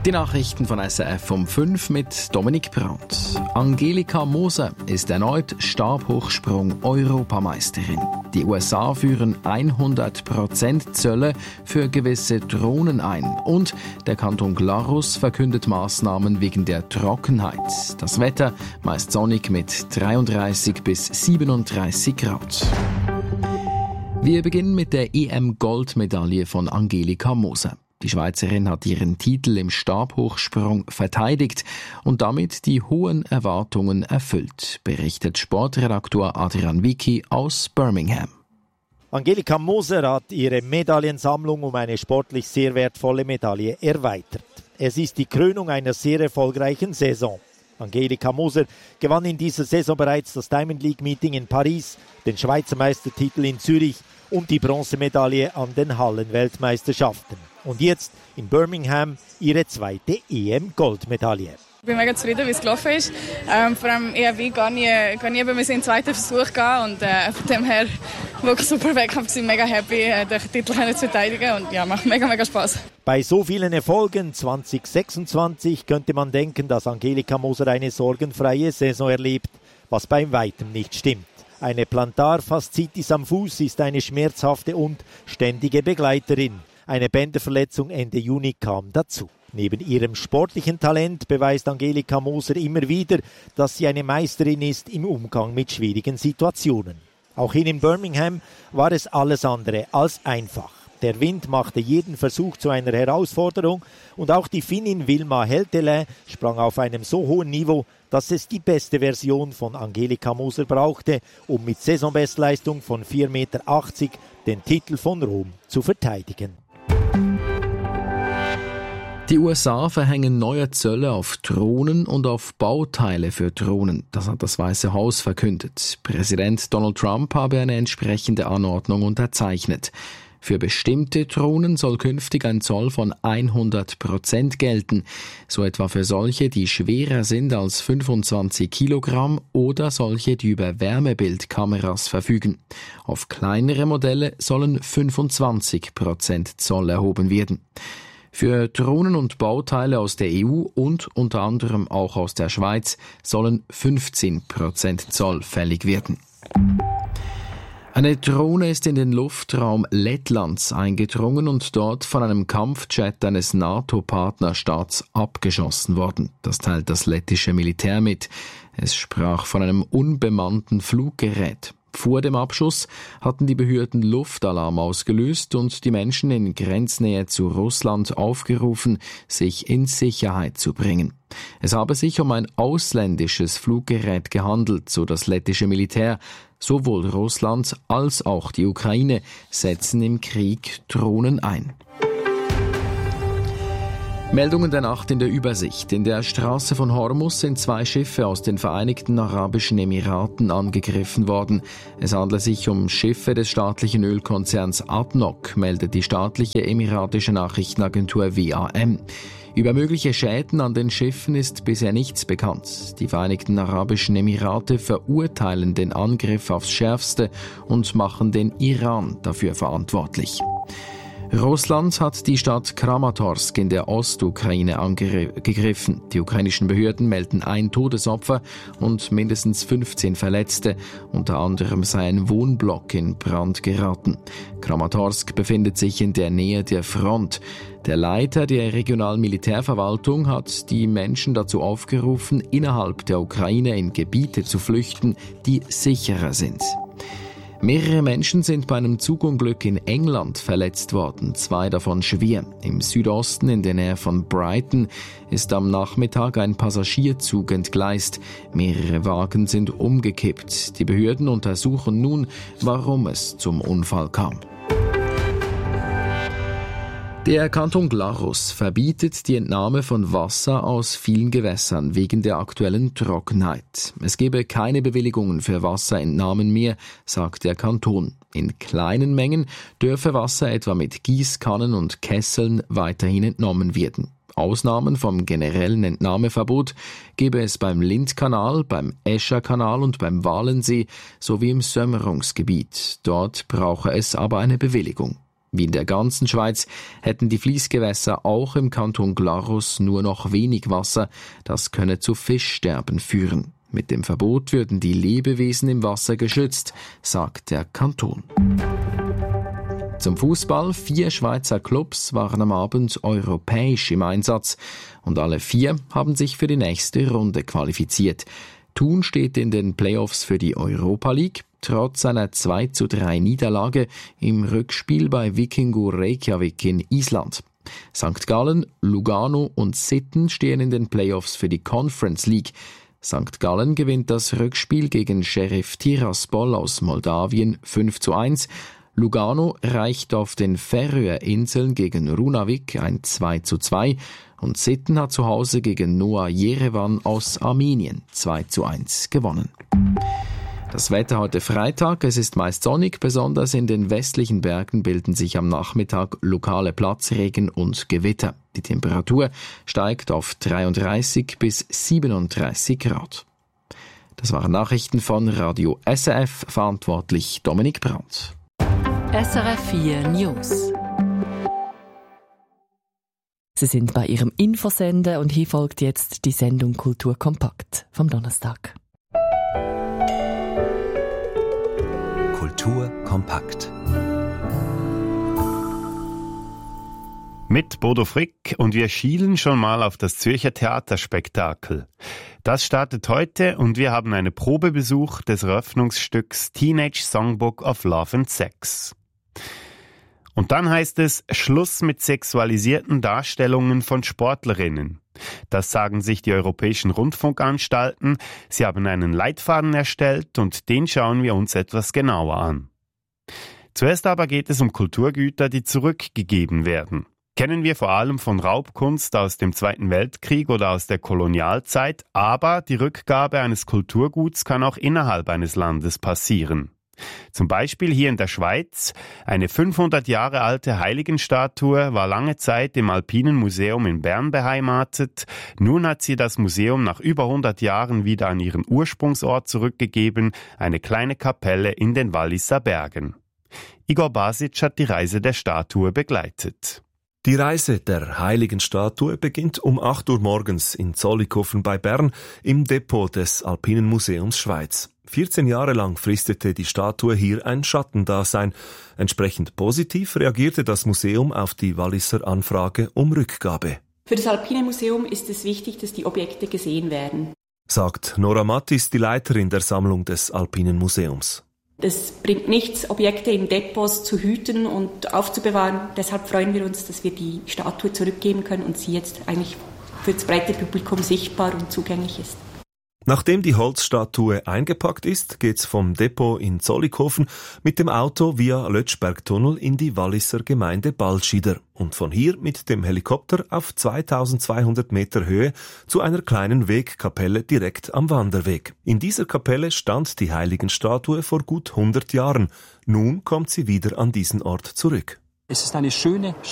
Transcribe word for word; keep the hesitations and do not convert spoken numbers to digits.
Die Nachrichten von S R F um fünf mit Dominik Brandt. Angelika Moser ist erneut Stabhochsprung-Europameisterin. Die U S A führen hundert Prozent Zölle für gewisse Drohnen ein. Und der Kanton Glarus verkündet Maßnahmen wegen der Trockenheit. Das Wetter meist sonnig mit dreiunddreißig bis siebenunddreißig Grad. Wir beginnen mit der E M-Goldmedaille von Angelika Moser. Die Schweizerin hat ihren Titel im Stabhochsprung verteidigt und damit die hohen Erwartungen erfüllt, berichtet Sportredaktor Adrian Vicky aus Birmingham. Angelika Moser hat ihre Medaillensammlung um eine sportlich sehr wertvolle Medaille erweitert. Es ist die Krönung einer sehr erfolgreichen Saison. Angelika Moser gewann in dieser Saison bereits das Diamond League Meeting in Paris, den Schweizer Meistertitel in Zürich und die Bronzemedaille an den Hallenweltmeisterschaften. Und jetzt in Birmingham ihre zweite E M-Goldmedaille. Ich bin mega zufrieden, wie es gelaufen ist. Ähm, vor allem E R W gar nie, gar nie bei mir in den zweiten Versuch gehen. Und äh, von dem her wirklich super Wettkampf. Ich bin mega happy, äh, den Titel zu verteidigen. Und ja, macht mega, mega Spaß. Bei so vielen Erfolgen zwanzig sechsundzwanzig könnte man denken, dass Angelika Moser eine sorgenfreie Saison erlebt, was bei weitem nicht stimmt. Eine Plantarfaszitis am Fuß ist eine schmerzhafte und ständige Begleiterin. Eine Bänderverletzung Ende Juni kam dazu. Neben ihrem sportlichen Talent beweist Angelika Moser immer wieder, dass sie eine Meisterin ist im Umgang mit schwierigen Situationen. Auch hier in Birmingham war es alles andere als einfach. Der Wind machte jeden Versuch zu einer Herausforderung und auch die Finnin Vilma Heltelä sprang auf einem so hohen Niveau, dass es die beste Version von Angelika Moser brauchte, um mit Saisonbestleistung von vier Meter achtzig den Titel von Rom zu verteidigen. Die U S A verhängen neue Zölle auf Drohnen und auf Bauteile für Drohnen. Das hat das Weiße Haus verkündet. Präsident Donald Trump habe eine entsprechende Anordnung unterzeichnet. Für bestimmte Drohnen soll künftig ein Zoll von hundert Prozent gelten, so etwa für solche, die schwerer sind als fünfundzwanzig Kilogramm oder solche, die über Wärmebildkameras verfügen. Auf kleinere Modelle sollen fünfundzwanzig Prozent Zoll erhoben werden. Für Drohnen und Bauteile aus der E U und unter anderem auch aus der Schweiz sollen fünfzehn Prozent Zoll fällig werden. Eine Drohne ist in den Luftraum Lettlands eingedrungen und dort von einem Kampfjet eines NATO-Partnerstaats abgeschossen worden. Das teilt das lettische Militär mit. Es sprach von einem unbemannten Fluggerät. Vor dem Abschuss hatten die Behörden Luftalarm ausgelöst und die Menschen in Grenznähe zu Russland aufgerufen, sich in Sicherheit zu bringen. Es habe sich um ein ausländisches Fluggerät gehandelt, so das lettische Militär. Sowohl Russland als auch die Ukraine setzen im Krieg Drohnen ein. Meldungen der Nacht in der Übersicht. In der Straße von Hormuz sind zwei Schiffe aus den Vereinigten Arabischen Emiraten angegriffen worden. Es handelt sich um Schiffe des staatlichen Ölkonzerns A D N O C, meldet die staatliche emiratische Nachrichtenagentur W A M. Über mögliche Schäden an den Schiffen ist bisher nichts bekannt. Die Vereinigten Arabischen Emirate verurteilen den Angriff aufs Schärfste und machen den Iran dafür verantwortlich. Russland hat die Stadt Kramatorsk in der Ostukraine angegriffen. Die ukrainischen Behörden melden ein Todesopfer und mindestens fünfzehn Verletzte. Unter anderem sei ein Wohnblock in Brand geraten. Kramatorsk befindet sich in der Nähe der Front. Der Leiter der regionalen Militärverwaltung hat die Menschen dazu aufgerufen, innerhalb der Ukraine in Gebiete zu flüchten, die sicherer sind. Mehrere Menschen sind bei einem Zugunglück in England verletzt worden, zwei davon schwer. Im Südosten in der Nähe von Brighton ist am Nachmittag ein Passagierzug entgleist. Mehrere Wagen sind umgekippt. Die Behörden untersuchen nun, warum es zum Unfall kam. Der Kanton Glarus verbietet die Entnahme von Wasser aus vielen Gewässern wegen der aktuellen Trockenheit. Es gebe keine Bewilligungen für Wasserentnahmen mehr, sagt der Kanton. In kleinen Mengen dürfe Wasser etwa mit Gießkannen und Kesseln weiterhin entnommen werden. Ausnahmen vom generellen Entnahmeverbot gebe es beim Lindkanal, beim Escherkanal und beim Walensee sowie im Sömmerungsgebiet. Dort brauche es aber eine Bewilligung. Wie in der ganzen Schweiz hätten die Fliessgewässer auch im Kanton Glarus nur noch wenig Wasser. Das könne zu Fischsterben führen. Mit dem Verbot würden die Lebewesen im Wasser geschützt, sagt der Kanton. Zum Fußball. Vier Schweizer Clubs waren am Abend europäisch im Einsatz und alle vier haben sich für die nächste Runde qualifiziert. Thun steht in den Playoffs für die Europa League, trotz einer zwei zu drei Niederlage im Rückspiel bei Vikingur Reykjavik in Island. Sankt Gallen, Lugano und Sitten stehen in den Playoffs für die Conference League. Sankt Gallen gewinnt das Rückspiel gegen Sheriff Tiraspol aus Moldawien fünf zu eins. Lugano reicht auf den Färöerinseln gegen Runavik ein zwei zu zwei und Sitten hat zu Hause gegen Noah Jerewan aus Armenien zwei zu eins gewonnen. Das Wetter heute Freitag, es ist meist sonnig, besonders in den westlichen Bergen bilden sich am Nachmittag lokale Platzregen und Gewitter. Die Temperatur steigt auf dreiunddreißig bis siebenunddreißig Grad. Das waren Nachrichten von Radio S R F, verantwortlich Dominik Brandt. S R F vier News. Sie sind bei Ihrem Infosender und hier folgt jetzt die Sendung Kultur kompakt vom Donnerstag. Kultur kompakt. Mit Bodo Frick und wir schielen schon mal auf das Zürcher Theaterspektakel. Das startet heute und wir haben einen Probebesuch des Eröffnungsstücks Teenage Songbook of Love and Sex. Und dann heißt es Schluss mit sexualisierten Darstellungen von Sportlerinnen. Das sagen sich die europäischen Rundfunkanstalten. Sie haben einen Leitfaden erstellt und den schauen wir uns etwas genauer an. Zuerst aber geht es um Kulturgüter, die zurückgegeben werden. Kennen wir vor allem von Raubkunst aus dem Zweiten Weltkrieg oder aus der Kolonialzeit, aber die Rückgabe eines Kulturguts kann auch innerhalb eines Landes passieren. Zum Beispiel hier in der Schweiz. Eine fünfhundert Jahre alte Heiligenstatue war lange Zeit im Alpinen Museum in Bern beheimatet. Nun hat sie das Museum nach über hundert Jahren wieder an ihren Ursprungsort zurückgegeben, eine kleine Kapelle in den Walliser Bergen. Igor Basic hat die Reise der Statue begleitet. Die Reise der heiligen Statue beginnt um acht Uhr morgens in Zollikofen bei Bern im Depot des Alpinen Museums Schweiz. vierzehn Jahre lang fristete die Statue hier ein Schattendasein. Entsprechend positiv reagierte das Museum auf die Walliser Anfrage um Rückgabe. Für das Alpine Museum ist es wichtig, dass die Objekte gesehen werden, sagt Nora Mattis, die Leiterin der Sammlung des Alpinen Museums. Es bringt nichts, Objekte in Depots zu hüten und aufzubewahren. Deshalb freuen wir uns, dass wir die Statue zurückgeben können und sie jetzt eigentlich für das breite Publikum sichtbar und zugänglich ist. Nachdem die Holzstatue eingepackt ist, geht's vom Depot in Zollikofen mit dem Auto via Lötschbergtunnel in die Walliser Gemeinde Balschieder und von hier mit dem Helikopter auf zweitausendzweihundert Meter Höhe zu einer kleinen Wegkapelle direkt am Wanderweg. In dieser Kapelle stand die Heiligenstatue vor gut hundert Jahren. Nun kommt sie wieder an diesen Ort zurück. Es ist eine schöne